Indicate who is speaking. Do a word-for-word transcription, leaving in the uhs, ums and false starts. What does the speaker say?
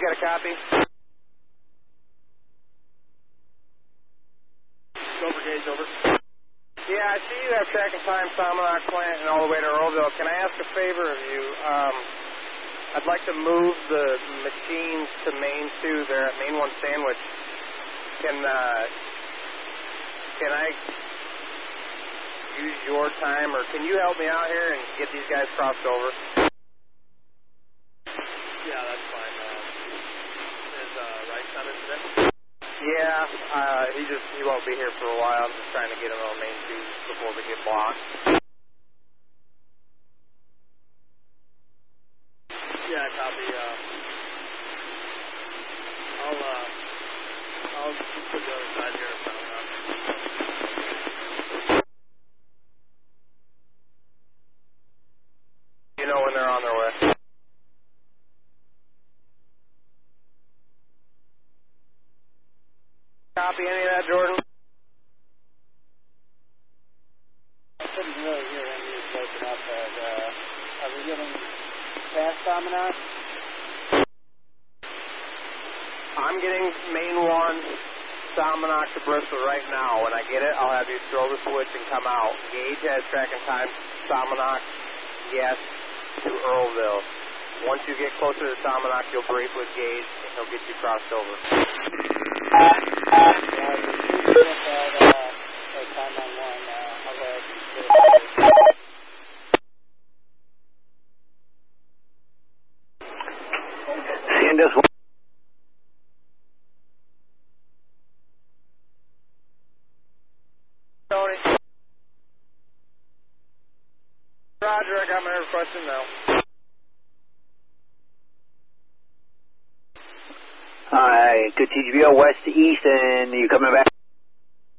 Speaker 1: got a copy?
Speaker 2: Over, Gage, over.
Speaker 1: Yeah, I see you have track and time Salmonock plant and all the way to Earlville. Can I ask a favor of you? Um, I'd like to move the machines to Main two there at Main one Sandwich. Can, uh, can I use your time, or can you help me out here and get these guys crossed over?
Speaker 2: Yeah, that's fine. Uh, is uh, Rice on it today?
Speaker 1: Yeah, uh, he just, he won't be here for a while. I'm just trying to get him on Main two before they get blocked.
Speaker 2: Yeah, copy. Uh, I'll, uh, I'll just put the other side here in front of us.
Speaker 1: You know when they're on their way. Copy any of that, Jordan?
Speaker 3: I couldn't really hear him. He was breaking up. But, uh, are we getting past Salmonock?
Speaker 1: I'm getting Main one Salmonock to Bristol right now. When I get it, I'll have you throw the switch and come out. Gage has track and time Salmonock, yes, to Earlville. Once you get closer to Salmonock, you'll brief with Gage, and he'll get you crossed over.
Speaker 3: Yeah, we should get that, uh, that time on one. Uh, I'll go ahead and do it.
Speaker 4: Send us one.
Speaker 1: Tony. Roger, I got my request in now.
Speaker 4: Alright, good T G B O west to east, and you coming back?